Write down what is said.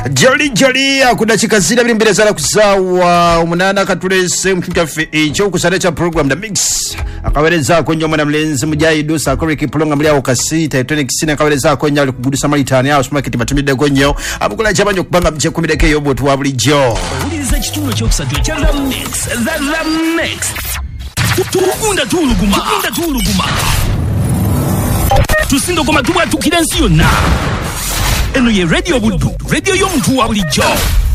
Jolly akudakika zira biri mbere zala kusawa umunana katulese mtukafe echo kusale cha program the mix akawereza ko nyoma na mlenzi mujayidu sakoriki polonga muli awo kasita etonic sina akawereza ko nyali kugudusa malitani awo supermarket batumide gonyo abukula chabanyo kubanga mche kumideke yobo tuwabuli jo uliza chitulo chokusatu cha the mix tukunda tuluguma tusindo koma tuwa tukirensiyo na eno ye radio budu radio yomuntu wa bulijjo